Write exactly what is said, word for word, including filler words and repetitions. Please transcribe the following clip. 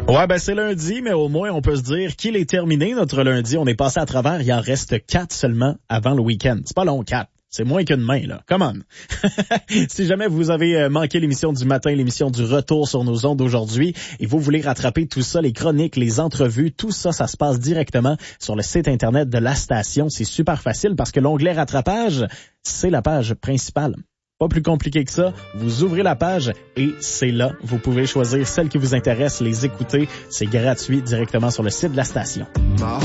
Ouais, ben c'est lundi, mais au moins on peut se dire qu'il est terminé notre lundi. On est passé à travers, il en reste quatre seulement avant le week-end. C'est pas long, quatre. C'est moins qu'une main, là. Come on. Si jamais vous avez manqué l'émission du matin, l'émission du retour sur nos ondes d'aujourd'hui, et vous voulez rattraper tout ça, les chroniques, les entrevues, tout ça, ça se passe directement sur le site Internet de la station. C'est super facile parce que l'onglet rattrapage, c'est la page principale. Pas plus compliqué que ça. Vous ouvrez la page et c'est là. Vous pouvez choisir celles qui vous intéressent, les écouter. C'est gratuit directement sur le site de la station.